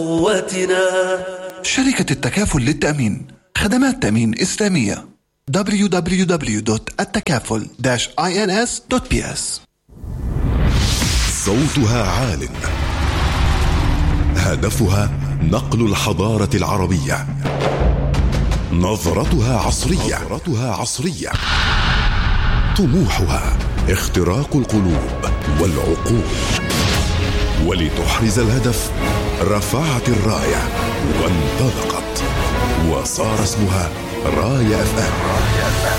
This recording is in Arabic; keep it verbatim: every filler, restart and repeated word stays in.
قوتنا. شركة التكافل للتأمين، خدمات تأمين إسلامية. دبليو دبليو دبليو دوت التكافل داش آي إن إس دوت بي إس. صوتها عال، هدفها نقل الحضارة العربية، نظرتها عصرية، نظرتها عصرية، طموحها اختراق القلوب والعقول. ولتحرز الهدف رفعت الراية وانطلقت، وصار اسمها راية أف أم.